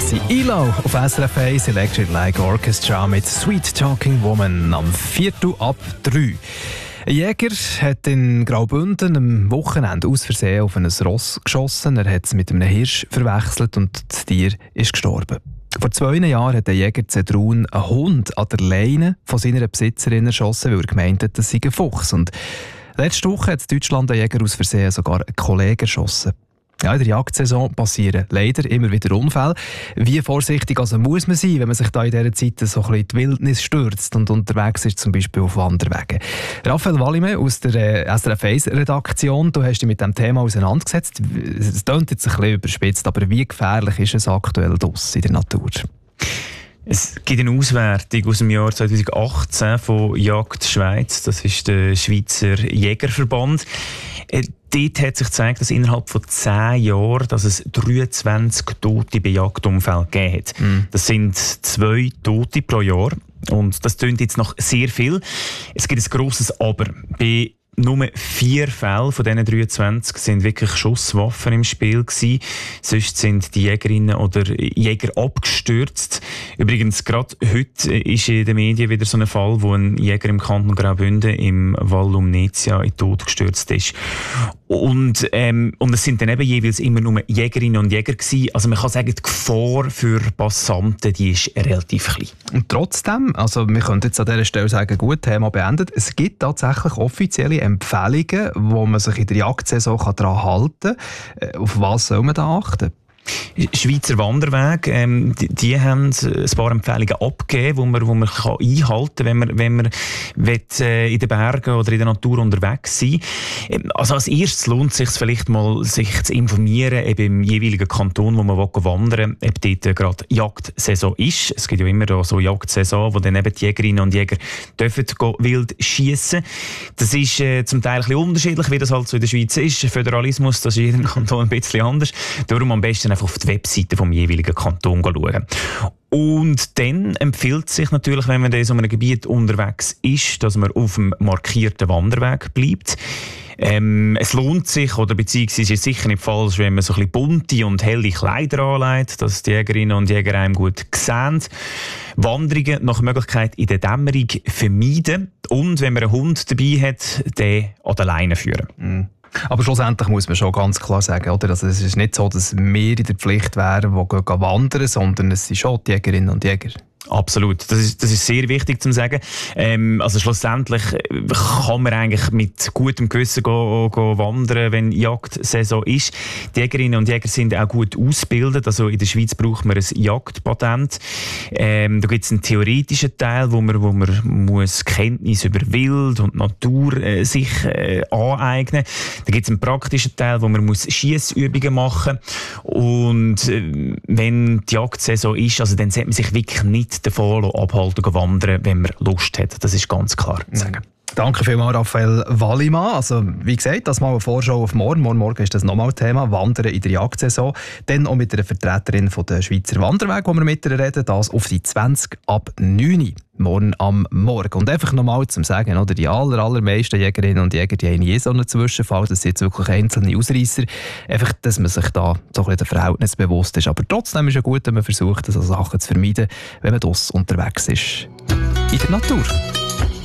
Das sind ELO auf SRF 1, Electric Light Orchestra mit Sweet Talking Woman am 4:03. Ein Jäger hat in Graubünden am Wochenende aus Versehen auf ein Ross geschossen. Er hat es mit einem Hirsch verwechselt und das Tier ist gestorben. Vor 2 Jahren hat der Jäger Zedrun einen Hund an der Leine von seiner Besitzerin erschossen, weil er gemeint hat, das sei ein Fuchs. Und letzte Woche hat in Deutschland ein Jäger aus Versehen sogar einen Kollegen erschossen. Ja, in der Jagdsaison passieren leider immer wieder Unfälle. Wie vorsichtig also muss man sein, wenn man sich da in dieser Zeit so ein bisschen in die Wildnis stürzt und unterwegs ist, zum Beispiel auf Wanderwegen? Raphael Wallimann aus der SRF 1-Redaktion, du hast dich mit diesem Thema auseinandergesetzt. Es klingt jetzt ein bisschen überspitzt, aber wie gefährlich ist es aktuell draussen in der Natur? Es gibt eine Auswertung aus dem Jahr 2018 von Jagd Schweiz. Das ist der Schweizer Jägerverband. Dort hat sich gezeigt, dass innerhalb von 10 Jahren dass es 23 Tote bei Jagdunfällen gegeben hat. Das sind 2 Tote pro Jahr. Und das klingt jetzt noch sehr viel. Es gibt ein grosses Aber. Bei nur 4 Fälle von diesen 23 sind wirklich Schusswaffen im Spiel gewesen. Sonst sind die Jägerinnen oder Jäger abgestürzt. Übrigens, gerade heute ist in den Medien wieder so ein Fall, wo ein Jäger im Kanton Graubünden im Val Lumnezia in den Tod gestürzt ist. Und es sind dann eben jeweils immer nur Jägerinnen und Jäger gewesen. Also man kann sagen, die Gefahr für Passanten, die ist relativ klein. Und trotzdem, also wir können jetzt an dieser Stelle sagen, gut, Thema beendet. Es gibt tatsächlich offizielle Empfehlungen, wo man sich in der Jagdsaison daran halten kann. Auf was soll man da achten? Schweizer Wanderweg, die haben ein paar Empfehlungen abgegeben, wo man kann einhalten kann, wenn man in den Bergen oder in der Natur unterwegs sein will. Also als erstes lohnt es sich vielleicht mal, sich zu informieren, eben im jeweiligen Kanton, wo man wandern will, ob dort gerade Jagdsaison ist. Es gibt ja immer da so Jagdsaison, wo dann eben die Jägerinnen und Jäger dürfen wild schiessen. Das ist zum Teil ein bisschen unterschiedlich, wie das halt so in der Schweiz ist. Föderalismus, das ist in jedem Kanton ein bisschen anders. Darum am besten einfach auf die Webseite vom jeweiligen Kanton schauen. Und dann empfiehlt es sich natürlich, wenn man in so einem Gebiet unterwegs ist, dass man auf dem markierten Wanderweg bleibt. Es lohnt sich, oder beziehungsweise ist es sicher nicht falsch, wenn man so ein bisschen bunte und helle Kleider anlegt, dass die Jägerinnen und Jäger einem gut sehen. Wanderungen nach Möglichkeit in der Dämmerung vermeiden und wenn man einen Hund dabei hat, den an der Leine führen. Aber schlussendlich muss man schon ganz klar sagen, oder? Also es ist nicht so, dass wir in der Pflicht wären, die wandern, sondern es sind schon die Jägerinnen und Jäger. Absolut. Das ist sehr wichtig zu sagen. Also schlussendlich kann man eigentlich mit gutem Gewissen go wandern, wenn Jagdsaison ist. Die Jägerinnen und Jäger sind auch gut ausgebildet. Also in der Schweiz braucht man ein Jagdpatent. Da gibt es einen theoretischen Teil, wo man muss Kenntnis über Wild und Natur sich aneignen. Da gibt es einen praktischen Teil, wo man muss Schiessübungen machen. Und wenn die Jagdsaison ist, also dann sollte man sich wirklich nicht davon abhalten, wandern, wenn man Lust hat. Das ist ganz klar zu sagen. Danke vielmals, Raphael Wallimann. Also, wie gesagt, das mal eine Vorschau auf morgen. Morgen ist das nochmal Thema, Wandern in der Jagdsaison. Dann auch mit einer Vertreterin von der Schweizer Wanderweg, wo wir mit ihr reden, das auf die 20 ab 9 morgen am Morgen. Und einfach nochmal zum Sagen, oder, die allermeisten Jägerinnen und Jäger, die haben nie so einen Zwischenfall, das sind jetzt wirklich einzelne Ausreisser. Einfach, dass man sich da so ein bisschen der Verhältnis bewusst ist. Aber trotzdem ist es gut, wenn man versucht, so Sachen zu vermeiden, wenn man draussen unterwegs ist in der Natur.